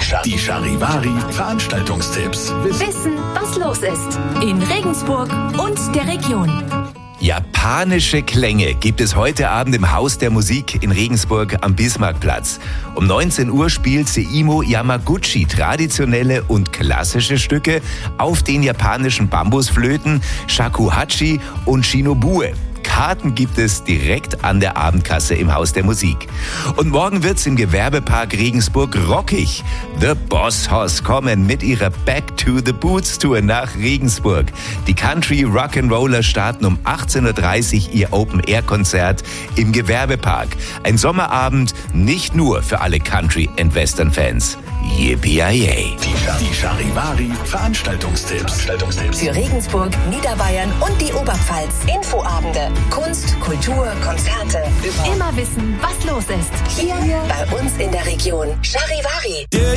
Die Charivari Veranstaltungstipps. Wissen, was los ist in Regensburg und der Region. Japanische Klänge gibt es heute Abend im Haus der Musik in Regensburg am Bismarckplatz. Um 19 Uhr spielt Seimo Yamaguchi traditionelle und klassische Stücke auf den japanischen Bambusflöten, Shakuhachi und Shinobue. Karten gibt es direkt an der Abendkasse im Haus der Musik. Und morgen wird's im Gewerbepark Regensburg rockig. The Boss Hoss kommen mit ihrer Back to the Boots Tour nach Regensburg. Die Country Rock'n'Roller starten um 18:30 Uhr ihr Open-Air-Konzert im Gewerbepark. Ein Sommerabend nicht nur für alle Country- und Western-Fans. Yippie-yay. Die Charivari Veranstaltungstipps. Für Regensburg, Niederbayern und die Oberpfalz. Infoabende, Kunst, Kultur, Konzerte. Immer wissen, was los ist. Hier bei uns in der Region. Charivari.